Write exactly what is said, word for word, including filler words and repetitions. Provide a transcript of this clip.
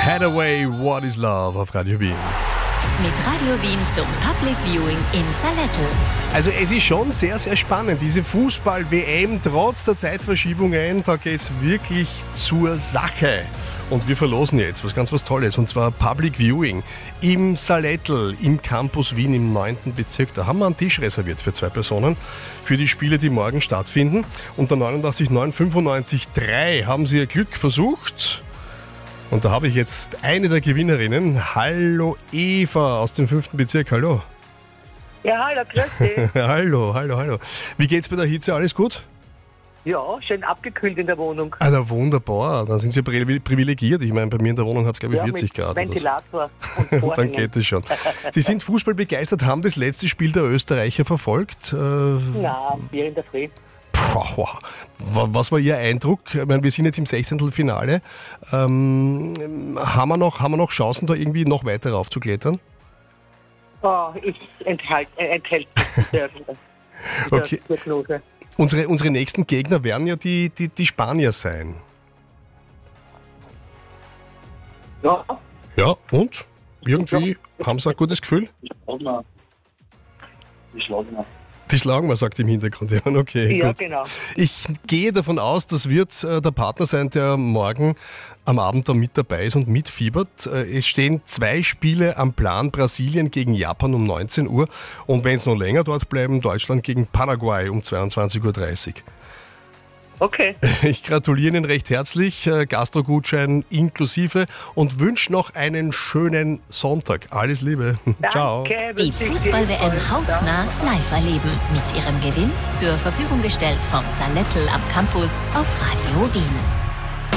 Hathaway, What is Love auf Radio Wien. Mit Radio Wien zum Public Viewing im Salettl. Also es ist schon sehr, sehr spannend. Diese Fußball-W M trotz der Zeitverschiebungen, da geht es wirklich zur Sache. Und wir verlosen jetzt was ganz was Tolles, und zwar Public Viewing im Salettl, im Campus Wien im neunten Bezirk. Da haben wir einen Tisch reserviert für zwei Personen für die Spiele, die morgen stattfinden. Unter neunundachtzig neun fünfundneunzig drei haben sie ihr Glück versucht. Und da habe ich jetzt eine der Gewinnerinnen. Hallo Eva aus dem fünften Bezirk, hallo. Ja, hallo, grüß dich. hallo, hallo, hallo. Wie geht's bei der Hitze? Alles gut? Ja, schön abgekühlt in der Wohnung. Ah, na wunderbar, dann sind Sie privilegiert. Ich meine, bei mir in der Wohnung hat es, glaube ich, Ja, vierzig mit Grad. Ventilator Oder so. und Dann Vorhängen. geht es schon. Sie sind Fußball begeistert, haben das letzte Spiel der Österreicher verfolgt. Äh, Ja, Bier in der Früh. Puh, was war Ihr Eindruck? Ich meine, wir sind jetzt im Sechzehntelfinale. Ähm, haben, wir noch, haben wir noch Chancen, da irgendwie noch weiter raufzuklettern? Oh, ich enthalt, äh, enthält mich dieser, dieser Okay. Diagnose. Unsere, unsere nächsten Gegner werden ja die, die, die Spanier sein. Ja, Ja, und? Irgendwie haben Sie ein gutes Gefühl? Ich schlage mal. Die schlagen wir, sagt im Hintergrund. Ja, okay, ja gut. genau. Ich gehe davon aus, das wird äh, der Partner sein, der morgen am Abend da mit dabei ist und mitfiebert. Äh, es stehen zwei Spiele am Plan, Brasilien gegen Japan um neunzehn Uhr und wenn es noch länger dort bleiben, Deutschland gegen Paraguay um zweiundzwanzig Uhr dreißig. Okay. Ich gratuliere Ihnen recht herzlich, äh, Gastro-Gutschein inklusive, und wünsche noch einen schönen Sonntag. Alles Liebe. Ciao. Danke, Die wünsche ich Fußball-W M dir. hautnah live erleben. Mit ihrem Gewinn zur Verfügung gestellt vom Salettl am Campus auf Radio Wien.